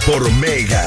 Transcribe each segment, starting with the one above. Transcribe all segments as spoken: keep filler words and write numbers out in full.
por Mega.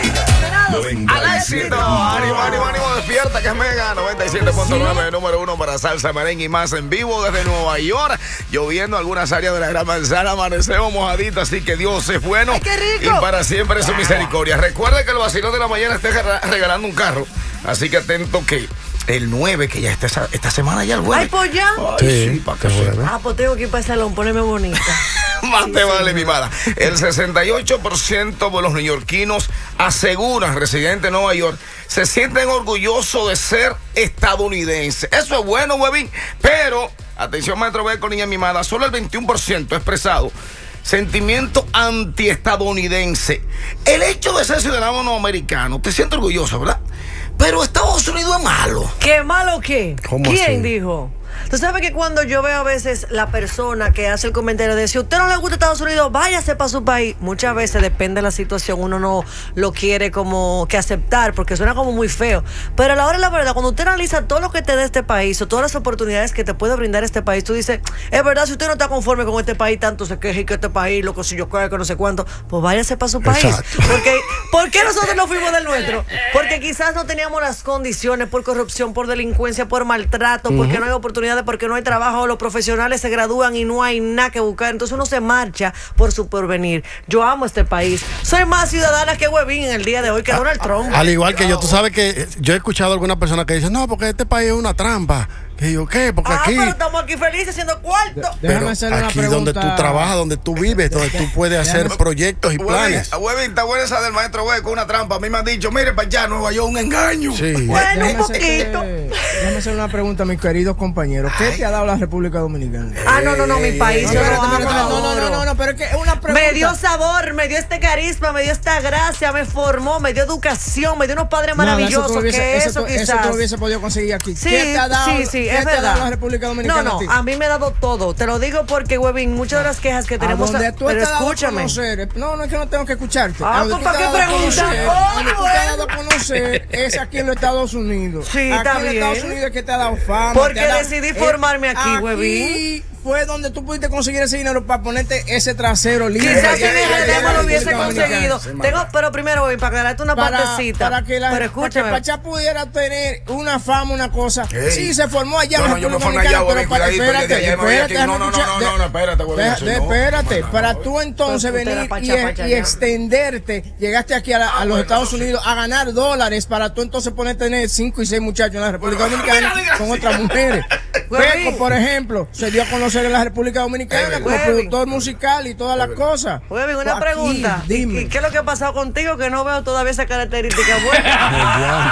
Al éxito, ánimo, ánimo, ánimo, despierta que es Mega noventa y siete punto nueve, número uno para salsa, merengue y más en vivo desde Nueva York. Lloviendo algunas áreas de la Gran Manzana, amanecemos mojaditos, así que Dios es bueno. ¡Ay, qué rico! Y para siempre es su misericordia. Recuerde que el vacilón de la mañana esté regalando un carro, así que atento que el nueve, que ya está esta, esta semana ya el jueves. Ay, pues ya. Ay, sí, sí, para que sepa. Ah, pues tengo que ir para el salón, ponerme bonita. Más Sí, te vale, señor. mi mala. El sesenta y ocho por ciento de los neoyorquinos aseguran, residentes de Nueva York, se sienten orgullosos de ser estadounidenses. Eso es bueno, huevín. Pero, atención, maestro Beco, niña mimada, solo el veintiuno por ciento ha expresado sentimiento antiestadounidense. El hecho de ser ciudadano americano, te sientes orgulloso, ¿verdad? Pero Estados Unidos es malo. ¿Qué malo qué? ¿Cómo ¿Quién así? dijo? Tú sabes que cuando yo veo a veces la persona que hace el comentario de si a usted no le gusta Estados Unidos, váyase para su país. Muchas veces depende de la situación, uno no lo quiere como que aceptar porque suena como muy feo. Pero a la hora de la verdad, cuando usted analiza todo lo que te da este país o todas las oportunidades que te puede brindar este país, tú dices, es verdad, si usted no está conforme con este país, tanto se queje que este país, lo que si yo creo que no sé cuánto, pues váyase para su país. Exacto. Porque, ¿por qué nosotros no fuimos del nuestro? Porque quizás no teníamos las condiciones por corrupción, por delincuencia, por maltrato, porque uh-huh. no hay oportunidades, porque no hay trabajo, los profesionales se gradúan y no hay nada que buscar. Entonces uno se marcha por su porvenir. Yo amo este país. Soy más ciudadana que Huevín en el día de hoy, que Donald Trump. Al igual que yo, tú sabes que yo he escuchado a algunas personas que dicen, no, porque este país es una trampa. Que yo, ¿qué? Porque ah, aquí. pero estamos aquí felices haciendo cuarto. Pero aquí donde tú trabajas, donde tú vives, donde tú puedes hacer proyectos y planes. Huevín, está buena esa del maestro Hueco, una trampa. A mí me han dicho, mire para allá, Nueva York, un engaño. Sí. Bueno, un Déjame poquito. hacer- Déjame hacer una pregunta, mis queridos compañeros. ¿Qué te ha dado la República Dominicana? Ah, no, no, no, mi país. No, yo lo espérate, amo, espérate, lo no, no, no, adoro. no, no, pero es que es una pregunta. Me dio sabor, me dio este carisma, me dio esta gracia, me formó, me dio educación, me dio unos padres Nada, maravillosos. eso tú hubiese- que eso, eso tú- quizás. eso tú hubiese podido conseguir aquí. Sí, ¿Qué te ha dado, sí, sí, ¿qué es te ha verdad. dado la República Dominicana No, a ti? no, a mí me ha dado todo. Te lo digo porque, Huevín, muchas de las quejas que tenemos. a donde tú Pero te has dado a escúchame. conocer, no, no es que no tengo que escucharte. Ah, A donde pues, tú ¿para te has qué dado a preguntas? conocer, Oh, donde tú te has dado a conocer es aquí en los Estados Unidos. Sí, aquí está en los bien. Estados Unidos es que te ha dado fama. Porque te ha dado- decidí formarme aquí, Huevín. Aquí fue donde tú pudiste conseguir ese dinero para ponerte ese trasero libre. Quizás Ya, en ya, el ya, R D ya, lo hubiese República conseguido. Dominicana. Tengo, pero primero, Huevín, para aclararte una Para, partecita. para que la pero para que escúchame. Pachá pudiera tener una fama, una cosa. Ey. Sí, se formó allá No, en no, la yo me República formé allá, Dominicana, Huevín, pero para- cuidadito, yo de espérate, allá me voy espérate, aquí. No, déjame no, no, escuchar, no, no, espérate, Huevín, deja- así de- no. espérate, No, no, para no. tú entonces Pero tú te venir la pacha, y, pacha y ya. extenderte, llegaste aquí a, la- a los bueno, Estados eso sí. Unidos a ganar dólares para tú entonces poner tener cinco y seis muchachos en la República Bueno, Dominicana mira, diga con así. otras mujeres. Huevín. Peco, por ejemplo, se dio a conocer en la República Dominicana como Huevín. productor musical y todas las cosas. Huevín, una Aquí, pregunta. ¿Y, dime. y qué es lo que ha pasado contigo que no veo todavía esa característica buena?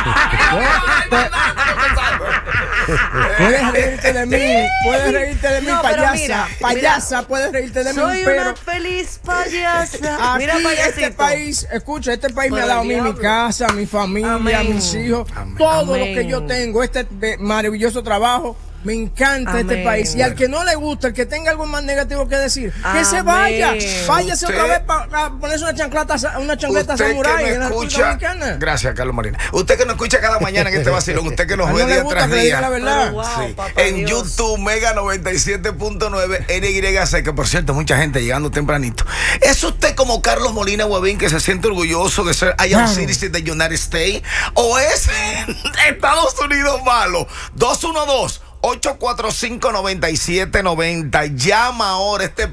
Puedes reírte de mí, puedes reírte de mí, No, pero payasa, mira, payasa, puedes reírte de mí, Soy pero una feliz payasa. aquí Mira, payasito. este país, escucha, este país me Por ha dado a el mí mi diablo. casa, mi familia, Amén. mis hijos, todo Amén. lo que yo tengo, este be- maravilloso trabajo. Me encanta este Amén. país. Y al que no le gusta, el que tenga algo más negativo que decir, que se Amén. vaya. Váyase Usted- otra vez para ponerse una chancleta, una chancleta Usted samurái que en me la República escucha, Dominicana. gracias Carlos Marina. Usted que nos escucha cada mañana en este vacilón, usted que nos A ve no le día gusta tras que le diga la día. verdad. Pero, wow, Sí. papá En Dios. YouTube, Mega noventa y siete punto nueve, N Y C, que por cierto, mucha gente llegando tempranito. ¿Es usted como Carlos Molina Huevín que se siente orgulloso de ser I am Claro. citizen de United States? ¿O es Estados Unidos malo? dos uno dos, ocho cuatro cinco, nueve siete nueve cero. Llama ahora este